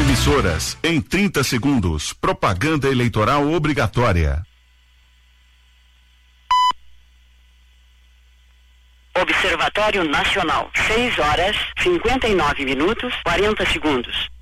emissoras, em 30 segundos. Propaganda eleitoral obrigatória. Observatório Nacional, 6 horas, 59 minutos, 40 segundos.